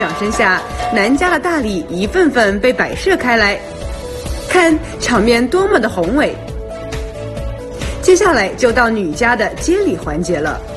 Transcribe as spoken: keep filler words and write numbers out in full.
掌声下，男家的大礼一份份被摆设开来，看场面多么的宏伟。接下来就到女家的接礼环节了。